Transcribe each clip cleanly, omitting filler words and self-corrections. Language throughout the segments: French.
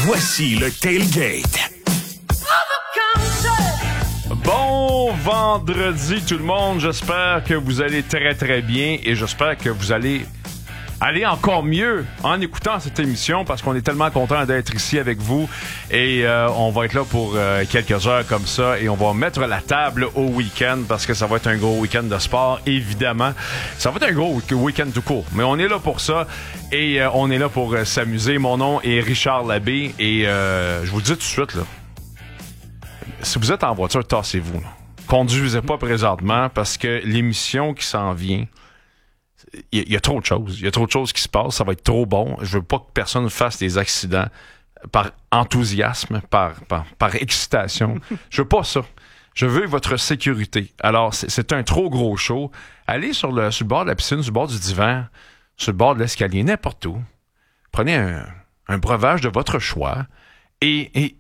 Voici le Tailgate. Bon vendredi tout le monde, j'espère que vous allez très très bien et j'espère que vous allez aller encore mieux en écoutant cette émission parce qu'on est tellement content d'être ici avec vous et on va être là pour quelques heures comme ça et on va mettre la table au week-end parce que ça va être un gros week-end de sport, évidemment. Ça va être un gros week-end tout court, mais on est là pour ça et on est là pour s'amuser. Mon nom est Richard Labbé et je vous le dis tout de suite, là. Si vous êtes en voiture, tassez-vous. Là. Conduisez pas présentement parce que l'émission qui s'en vient, il y a trop de choses. Il y a trop de choses qui se passent. Ça va être trop bon. Je veux pas que personne fasse des accidents par enthousiasme, par excitation. Je veux pas ça. Je veux votre sécurité. Alors, c'est un trop gros show. Allez sur le bord de la piscine, sur le bord du divan, sur le bord de l'escalier, n'importe où. Prenez un breuvage de votre choix et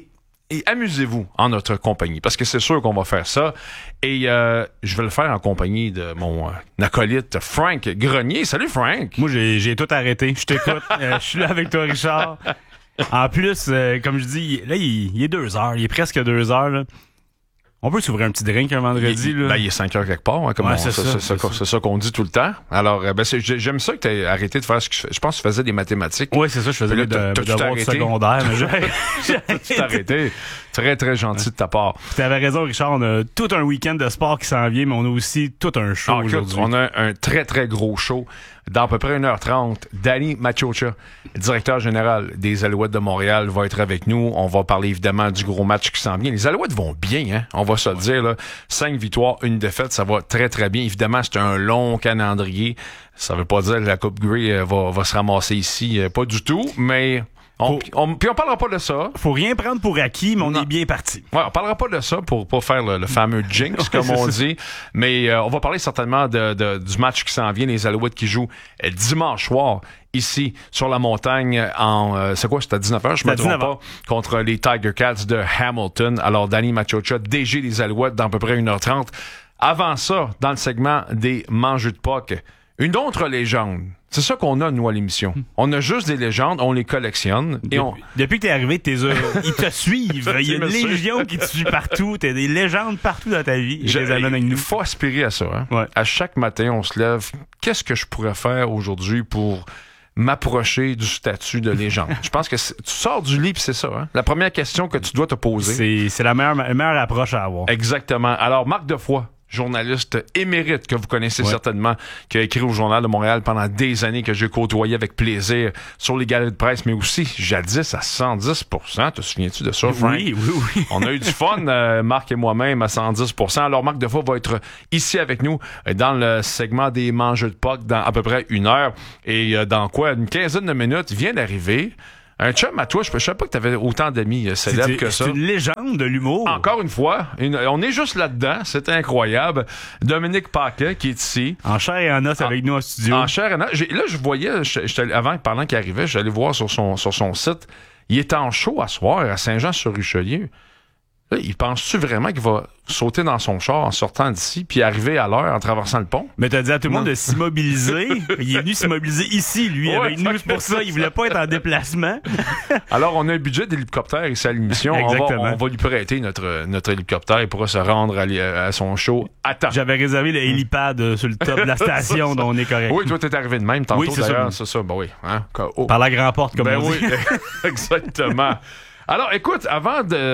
amusez-vous en notre compagnie, parce que c'est sûr qu'on va faire ça. Et je vais le faire en compagnie de mon acolyte Frank Grenier. Salut Frank! Moi, j'ai tout arrêté. Je t'écoute. Je suis là avec toi, Richard. En plus, comme je dis, là, il est 2 heures. Il est presque 2 heures, là. On peut s'ouvrir un petit drink un vendredi, là? Il est 5 heures quelque part. Hein, comme c'est ça qu'on dit tout le temps. Alors, j'aime ça que tu aies arrêté de faire ce que je pense que tu faisais des mathématiques. Oui, c'est ça. Je faisais des devoirs du secondaire. Mais j'ai arrêté. Très, très gentil de ta part. Tu avais raison, Richard. On a tout un week-end de sport qui s'en vient, mais on a aussi tout un show aujourd'hui. On a un très, très gros show. Dans à peu près 1h30, Danny Maciocia, directeur général des Alouettes de Montréal, va être avec nous. On va parler évidemment du gros match qui s'en vient. Les Alouettes vont bien, hein? On va se le dire, là. 5 victoires, 1 défaite, ça va très, très bien. Évidemment, c'est un long calendrier. Ça veut pas dire que la Coupe Grey va se ramasser ici. Pas du tout, mais... Puis on parlera pas de ça. Faut rien prendre pour acquis, mais on est bien parti. Ouais, on parlera pas de ça pour faire le fameux jinx, comme on dit. Mais on va parler certainement du match qui s'en vient, les Alouettes qui jouent dimanche soir ici sur la montagne c'est quoi, c'était à 19h, je me trompe pas, contre les Tiger Cats de Hamilton. Alors, Danny Maciocia, DG des Alouettes, dans à peu près 1h30. Avant ça, dans le segment des mangeux de puck, une autre légende. C'est ça qu'on a, nous, à l'émission. On a juste des légendes, on les collectionne. Depuis que t'es arrivé, ils te suivent. Il y a une légion qui te suit partout. T'as des légendes partout dans ta vie. Il faut aspirer à ça. Hein? Ouais. À chaque matin, on se lève. Qu'est-ce que je pourrais faire aujourd'hui pour m'approcher du statut de légende? Je pense que tu sors du lit, puis c'est ça. Hein? La première question que tu dois te poser. C'est la meilleure approche à avoir. Exactement. Alors, Marc Defoy, journaliste émérite que vous connaissez certainement, qui a écrit au Journal de Montréal pendant des années, que j'ai côtoyé avec plaisir sur les galeries de presse, mais aussi jadis à 110%. Te souviens-tu de ça, Frank? Oui. On a eu du fun, Marc et moi-même, à 110%. Alors, Marc Defoy va être ici avec nous dans le segment des mangeux de puck dans à peu près 1 heure. Et dans une quinzaine de minutes, il vient d'arriver un chum à toi, je savais pas que t'avais autant d'amis célèbres que ça. C'est une légende de l'humour. Encore une fois, on est juste là-dedans, c'est incroyable. Dominique Paquet qui est ici. En chair et en os avec nous en studio. En chair et en os. Là, je voyais, pendant qu'il arrivait, j'allais voir sur son site, il est en show à soir à Saint-Jean-sur-Richelieu. Là, il pense-tu vraiment qu'il va sauter dans son char en sortant d'ici puis arriver à l'heure en traversant le pont? Mais t'as dit à tout le monde de s'immobiliser. Il est venu s'immobiliser ici, lui, avec nous. C'est pour ça, il voulait pas être en déplacement. Alors, on a un budget d'hélicoptère ici à l'émission. On va lui prêter notre hélicoptère. Il pourra se rendre à son show à temps. J'avais réservé le hélipad sur le top de la station, donc on est correct. Oui, toi, t'es arrivé de même tantôt, d'ailleurs. C'est ça. Ben oui. Hein? Par la grande porte, comme on dit. Oui, exactement. Alors, écoute, on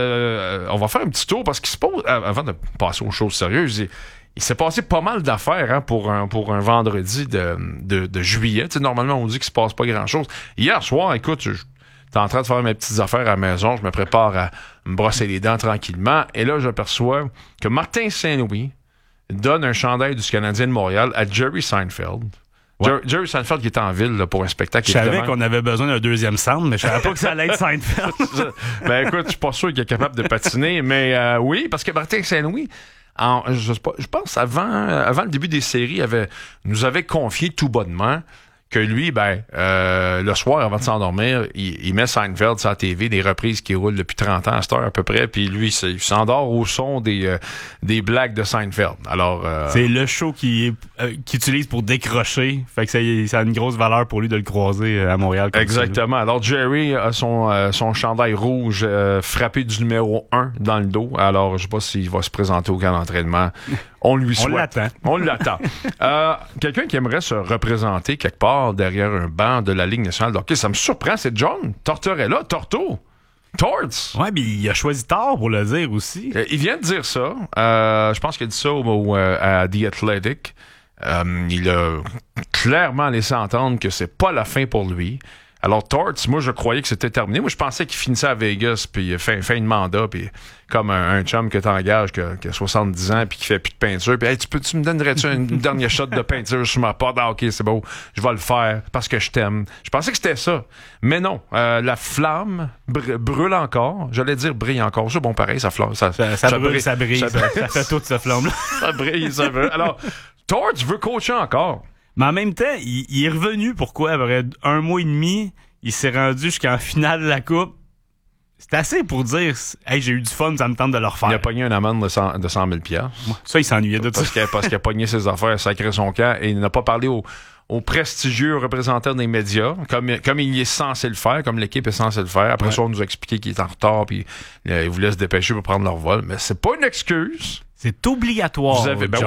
va faire un petit tour parce qu'il se pose, avant de passer aux choses sérieuses, il s'est passé pas mal d'affaires hein, pour un vendredi de juillet. T'sais, normalement, on dit qu'il se passe pas grand-chose. Hier soir, écoute, j'étais en train de faire mes petites affaires à la maison. Je me prépare à me brosser les dents tranquillement. Et là, j'aperçois que Martin Saint-Louis donne un chandail du Canadien de Montréal à Jerry Seinfeld. Ouais. Jerry Seinfeld qui est en ville là, pour un spectacle. Je savais qu'on avait besoin d'un deuxième centre, mais je savais pas que ça allait être Seinfeld. Ben écoute, je suis pas sûr qu'il est capable de patiner, mais oui, parce que Martin Saint-Louis, je pense avant le début des séries, nous avait confié tout bonnement que lui, le soir, avant de s'endormir, il met Seinfeld sur la TV, des reprises qui roulent depuis 30 ans à cette heure à peu près, puis lui, il s'endort au son des blagues de Seinfeld. Alors, c'est le show qu'il utilise pour décrocher, fait que ça a une grosse valeur pour lui de le croiser à Montréal. Exactement. Alors, Jerry a son chandail rouge frappé du numéro 1 dans le dos. Alors, je sais pas s'il va se présenter au camp d'entraînement. On lui souhaite. On l'attend. Quelqu'un qui aimerait se représenter quelque part derrière un banc de la Ligue nationale de hockey, ça me surprend, c'est John Tortorella, Torto. Torts. Ouais, mais il a choisi tard pour le dire aussi. Il vient de dire ça. Je pense qu'il a dit ça à The Athletic. Il a clairement laissé entendre que c'est pas la fin pour lui. Alors, Torts, moi, je croyais que c'était terminé. Moi, je pensais qu'il finissait à Vegas, puis fin de mandat, puis comme un chum que t'engages qui a 70 ans, puis qui fait plus de peinture, puis hey, tu me donnerais-tu une dernière shot de peinture sur ma porte? Ah, OK, c'est beau, je vais le faire parce que je t'aime. Je pensais que c'était ça. Mais non, la flamme brûle encore. J'allais dire brille encore. C'est bon, pareil, ça brille. Ça fait toute cette flamme-là. Ça brille, ça brille. Alors, Torts veut coacher encore. Mais en même temps, il est revenu, pourquoi? Après 1 mois et demi, il s'est rendu jusqu'en finale de la Coupe. C'est assez pour dire, hey, j'ai eu du fun, ça me tente de le refaire. Il a pogné une amende de 100 000 $. Ça, il s'ennuyait de ça. Parce qu'il a pogné ses affaires, sacré son camp, et il n'a pas parlé aux prestigieux représentants des médias, comme il est censé le faire, comme l'équipe est censée le faire. Après ça, on nous a expliqué qu'il est en retard, puis il voulait se dépêcher pour prendre leur vol. Mais c'est pas une excuse. C'est obligatoire. Vous avez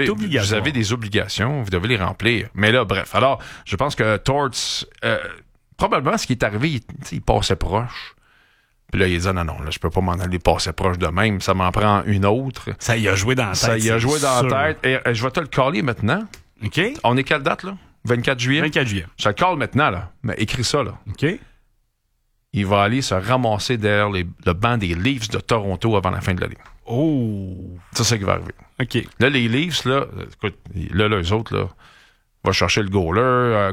des obligations, vous devez les remplir. Mais là, bref. Alors, je pense que Torts, probablement, ce qui est arrivé, il passait proche. Puis là, il dit non, là, je peux pas m'en aller passer proche de même. Ça m'en prend une autre. Ça y a joué dans la tête. Ça y a joué dans la tête. Et je vais te le caller maintenant. OK. On est quelle date, là? 24 juillet? 24 juillet. Je te le cale maintenant, là. Mais écris ça, là. OK. Il va aller se ramasser derrière le banc des Leafs de Toronto avant la fin de l'année. Oh! C'est ça qui va arriver. OK. Là, les Leafs, là, écoute, eux autres, là, va chercher le goaler.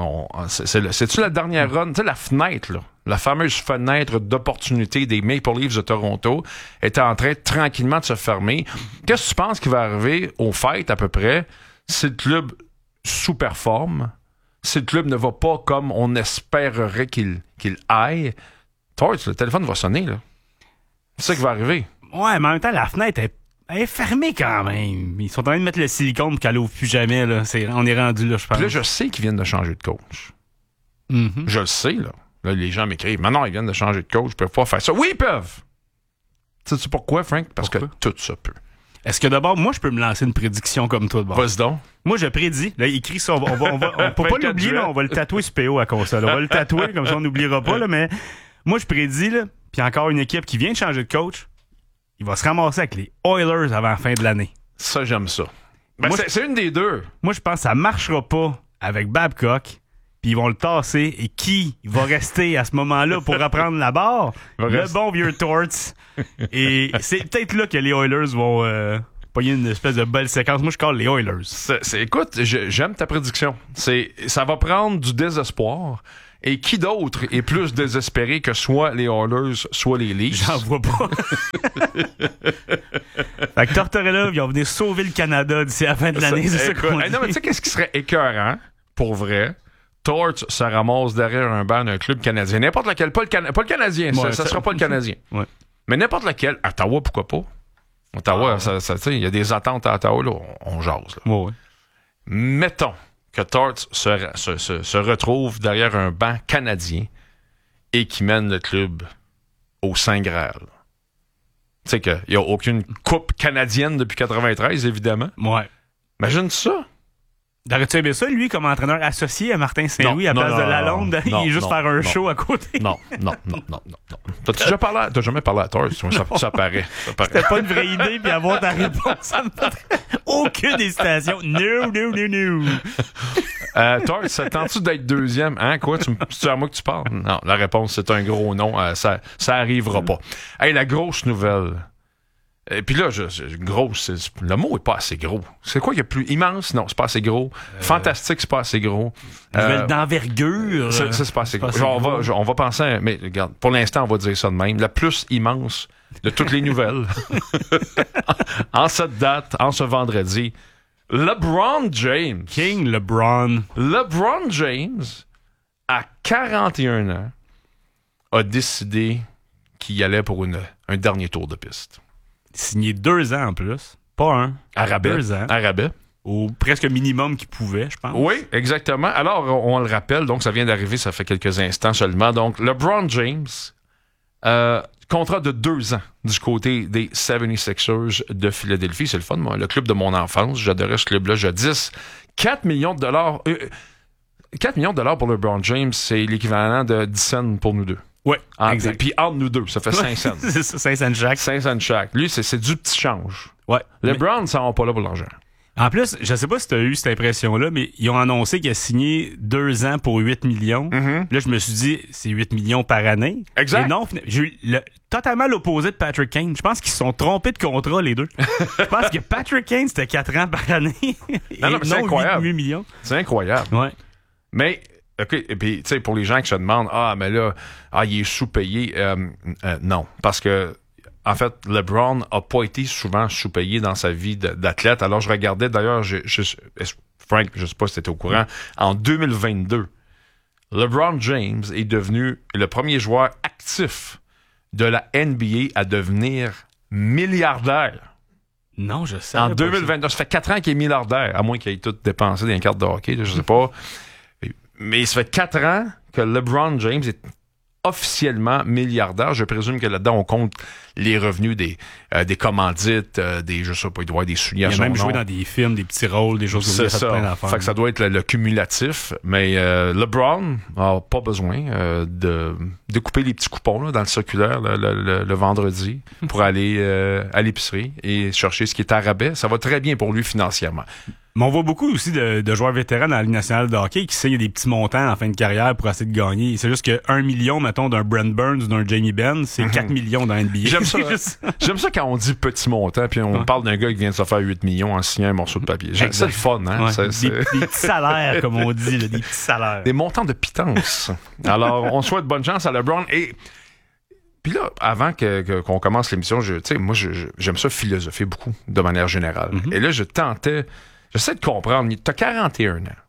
C'est-tu la dernière run? Tu sais, la fenêtre, là, la fameuse fenêtre d'opportunité des Maple Leafs de Toronto était en train tranquillement de se fermer. Qu'est-ce que tu penses qui va arriver aux fêtes, à peu près, si le club sous-performe, si le club ne va pas comme on espérerait qu'il aille? Torts, le téléphone va sonner, là. C'est ça qui va arriver. Ouais, mais en même temps, la fenêtre est fermée quand même. Ils sont en train de mettre le silicone pour qu'elle ouvre plus jamais. Là. On est rendu là, je pense. Puis là, je sais qu'ils viennent de changer de coach. Mm-hmm. Je le sais, là. Là, les gens m'écrivent, mais non, ils viennent de changer de coach, ils peuvent pas faire ça. Oui, ils peuvent! Sais-tu pourquoi, Frank? Parce que tout ça peut. Est-ce que d'abord, moi, je peux me lancer une prédiction comme toi de bord? Vas-y donc. Moi, je prédis. Là, il écrit ça. On peut pas l'oublier, là. On va le tatouer sur PO à console. On va le tatouer, comme ça, on n'oubliera pas, là. Mais moi, je prédis, là. Puis encore une équipe qui vient de changer de coach. Il va se ramasser avec les Oilers avant la fin de l'année. Ça, j'aime ça. Ben, c'est une des deux. Moi, je pense que ça marchera pas avec Babcock. Puis ils vont le tasser. Et qui va rester à ce moment-là pour reprendre la barre? Le bon vieux Torts. Et c'est peut-être là que les Oilers vont pogner une espèce de belle séquence. Moi, je colle les Oilers. Écoute, j'aime ta prédiction. Ça va prendre du désespoir. Et qui d'autre est plus désespéré que soit les Oilers, soit les Leafs? J'en vois pas. Fait que Tortorella, ils vont venir sauver le Canada d'ici la fin de l'année. C'est ça qu'on dit. Non, mais tu sais, qu'est-ce qui serait écœurant, pour vrai? Torts se ramasse derrière un banc d'un club canadien. N'importe lequel. Pas le Canadien. Ouais, ça sera pas le Canadien. Ouais. Mais n'importe lequel. Ottawa, pourquoi pas? Ottawa, il y a des attentes à Ottawa, là. On jase, là. Ouais. Mettons que Torts se retrouve derrière un banc canadien et qui mène le club au Saint Graal. Tu sais qu'il n'y a aucune coupe canadienne depuis 93, évidemment. Ouais. Imagine ça. T'aurais-tu aimé ça, lui, comme entraîneur associé à Martin Saint-Louis à place de Lalonde? Il est juste faire un show à côté. Non. T'as jamais parlé à Torts? Ça paraît. C'était pas une vraie idée, puis avoir ta réponse, ça me fait aucune hésitation. No. Torts, ça tente-tu d'être deuxième? Hein, quoi? C'est à moi que tu parles? Non, la réponse, c'est un gros non. Ça arrivera pas. Hey, la grosse nouvelle. Et puis là, grosse, le mot est pas assez gros. C'est quoi qu'il y a plus immense? Non, c'est pas assez gros. Fantastique, c'est pas assez gros. Nouvelle d'envergure. C'est pas assez gros. On va penser, mais regarde, pour l'instant, on va dire ça de même. La plus immense de toutes les nouvelles. En cette date, en ce vendredi, LeBron James. King LeBron. LeBron James, à 41 ans, a décidé qu'il allait pour un dernier tour de piste. Signé 2 ans en plus. Pas un. À rabais. 2 ans. À rabais. Au presque minimum qu'il pouvait, je pense. Oui, exactement. Alors, on le rappelle, donc ça vient d'arriver, ça fait quelques instants seulement. Donc, LeBron James, contrat de 2 ans du côté des 76ers de Philadelphie. C'est le fun, moi. Le club de mon enfance. J'adorais ce club-là jadis. 4 millions de dollars. 4 millions de dollars pour LeBron James, c'est l'équivalent de 10 cents pour nous deux. Oui, exact. Puis entre nous deux, ça fait 5 cents. C'est ça, 5 cents chaque. 5 cents chaque. Lui, c'est du petit change. Ouais. LeBron, ça va pas là pour l'argent. En plus, je sais pas si tu as eu cette impression-là, mais ils ont annoncé qu'il a signé 2 ans pour 8 millions. Mm-hmm. Là, je me suis dit, c'est 8 millions par année. Exact. Et non, j'ai eu totalement l'opposé de Patrick Kane. Je pense qu'ils se sont trompés de contrat, les deux. Je pense que Patrick Kane, c'était 4 ans par année. Non, mais c'est incroyable. 8 millions. C'est incroyable. Ouais. Mais, OK, et puis, tu sais, pour les gens qui se demandent, mais là, il est sous-payé. Non, parce que, en fait, LeBron a pas été souvent sous-payé dans sa vie d'athlète. Alors, je regardais, d'ailleurs, Frank, je sais pas si tu étais au courant, en 2022, LeBron James est devenu le premier joueur actif de la NBA à devenir milliardaire. Non, je sais. En 2022, ça fait 4 ans qu'il est milliardaire, à moins qu'il ait tout dépensé dans les cartes de hockey, je sais pas. Mais ça fait 4 ans que LeBron James est officiellement milliardaire. Je présume que là-dedans, on compte les revenus des commandites, je sais pas, il doit y avoir des souliers à son nom. Il a même joué dans des films, des petits rôles, des choses comme ça. C'est ça. Fait que ça doit être le cumulatif. Mais LeBron n'a pas besoin de couper les petits coupons là, dans le circulaire le vendredi pour aller à l'épicerie et chercher ce qui est à rabais. Ça va très bien pour lui financièrement. Mais on voit beaucoup aussi de joueurs vétérans dans la Ligue nationale de hockey qui signent des petits montants en fin de carrière pour essayer de gagner. C'est juste que 1 million, mettons, d'un Brent Burns ou d'un Jamie Benn, c'est 4 millions dans NBA. J'aime ça. J'aime ça quand on dit petit montant, puis on parle d'un gars qui vient de se faire 8 millions en signant un morceau de papier. C'est le fun, hein? Ouais. Des petits salaires, comme on dit, là, des petits salaires. Des montants de pitance. Alors, on souhaite bonne chance à LeBron. Et puis là, avant qu'on commence l'émission, moi, j'aime ça philosopher beaucoup, de manière générale. Mm-hmm. Et là, j'essaie de comprendre. T'as 41 ans.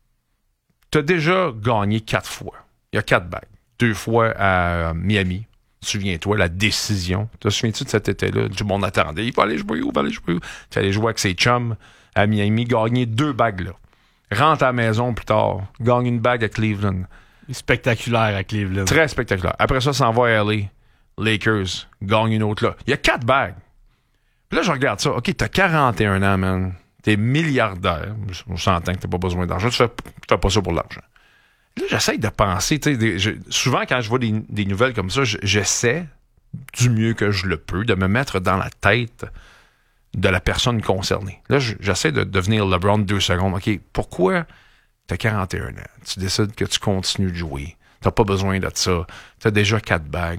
T'as déjà gagné 4 fois. Il y a 4 bagues. 2 fois à Miami. Souviens-toi, la décision. Te souviens-tu de cet été-là? Du monde attendait. Il va aller jouer où? Tu allais jouer avec ses chums à Miami. Gagner 2 bagues là. Rentre à la maison plus tard. Gagne une bague à Cleveland. Spectaculaire à Cleveland. Très spectaculaire. Après ça, s'en va à LA. Lakers. Gagne une autre là. Il y a 4 bagues. Puis là, je regarde ça. OK, t'as 41 ans, man. T'es milliardaire. On s'entend que t'as pas besoin d'argent. Tu fais pas ça pour l'argent. Là, j'essaie de penser. Souvent, quand je vois des nouvelles comme ça, j'essaie du mieux que je le peux de me mettre dans la tête de la personne concernée. Là, j'essaie de devenir LeBron 2 secondes. OK, pourquoi t'as 41 ans? Tu décides que tu continues de jouer. T'as pas besoin de ça. T'as déjà 4 bagues.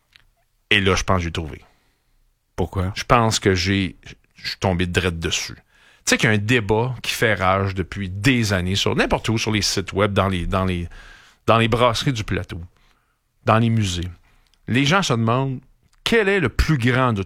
Et là, je pense que j'ai trouvé. Pourquoi? Je pense que je suis tombé direct dessus. Tu sais qu'il y a un débat qui fait rage depuis des années sur n'importe où, sur les sites web, dans les brasseries du plateau, dans les musées. Les gens se demandent quel est le plus grand de